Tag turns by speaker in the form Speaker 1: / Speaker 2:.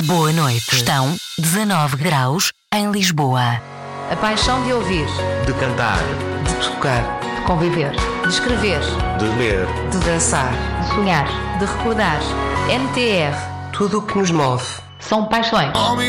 Speaker 1: Boa noite. Estão 19 graus em Lisboa.
Speaker 2: A paixão de ouvir,
Speaker 3: de cantar,
Speaker 4: de tocar,
Speaker 2: de conviver, de escrever,
Speaker 3: de ler,
Speaker 4: de dançar,
Speaker 2: de sonhar, de recordar. NTR.
Speaker 4: tudo o que nos move.
Speaker 2: São paixões.